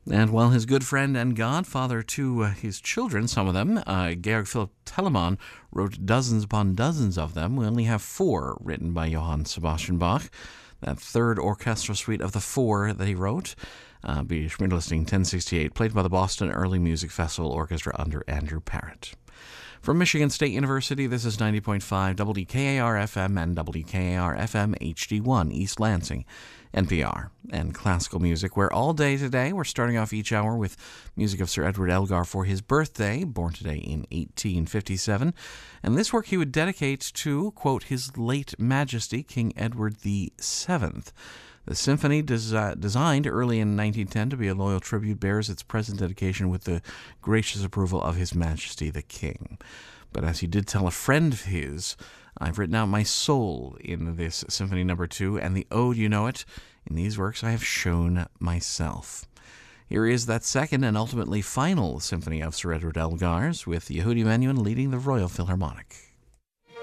And while his good friend and godfather to his children, some of them, Georg Philipp Telemann, wrote dozens upon dozens of them, we only have 4 written by Johann Sebastian Bach. That third orchestral suite of the 4 that he wrote, B. Schmidt-Listing 1068, played by the Boston Early Music Festival Orchestra under Andrew Parrott. From Michigan State University, this is 90.5 WKAR-FM and WKAR-FM HD1, East Lansing, NPR, and classical music, where all day today we're starting off each hour with music of Sir Edward Elgar for his birthday, born today in 1857, and this work he would dedicate to, quote, His late Majesty, King Edward VII. The symphony, designed early in 1910 to be a loyal tribute, bears its present dedication with the gracious approval of His Majesty the King. But as he did tell a friend of his, I've written out my soul in this Symphony No. 2, and the ode, you know it, in these works I have shown myself. Here is that second and ultimately final symphony of Sir Edward Elgar's, with Yehudi Menuhin leading the Royal Philharmonic.